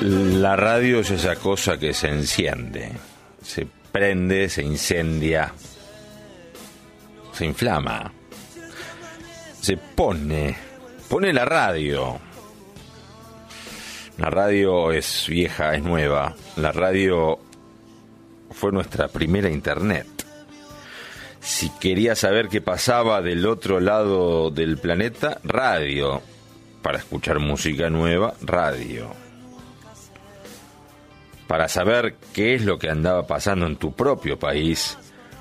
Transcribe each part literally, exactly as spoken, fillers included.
La radio es esa cosa que se enciende, se prende, se incendia, se inflama, se pone, pone la radio. La radio es vieja, es nueva. La radio fue nuestra primera internet. Si querías saber qué pasaba del otro lado del planeta, radio. Para escuchar música nueva, radio. Para saber qué es lo que andaba pasando en tu propio país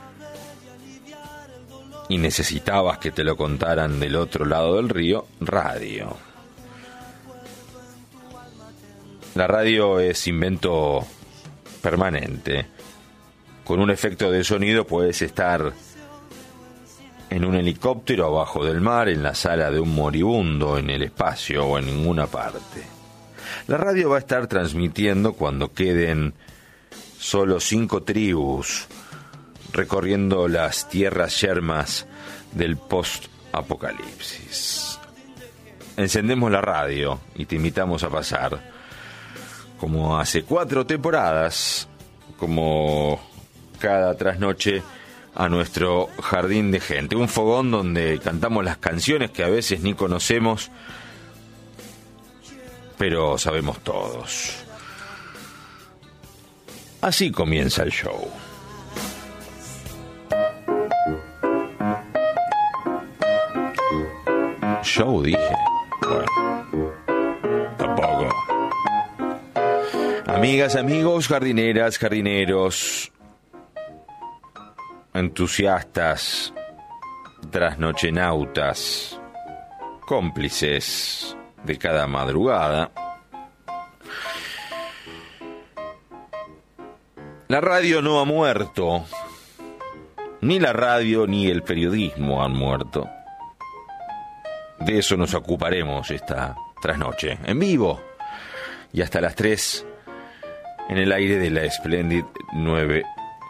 y necesitabas que te lo contaran del otro lado del río, radio. La radio es invento permanente. Con un efecto de sonido puedes estar en un helicóptero abajo del mar, en la sala de un moribundo, en el espacio o en ninguna parte. La radio va a estar transmitiendo cuando queden solo cinco tribus recorriendo las tierras yermas del post-apocalipsis. Encendemos la radio y te invitamos a pasar, como hace cuatro temporadas, como cada trasnoche, a nuestro jardín de gente, un fogón donde cantamos las canciones que a veces ni conocemos, pero sabemos todos. Así comienza el show. Show, dije. Bueno, tampoco. Amigas, amigos, jardineras, jardineros, entusiastas, trasnochenautas, cómplices de cada madrugada. La radio no ha muerto. Ni la radio ni el periodismo han muerto. De eso nos ocuparemos esta trasnoche, en vivo, y hasta las tres, en el aire de la Splendid novecientos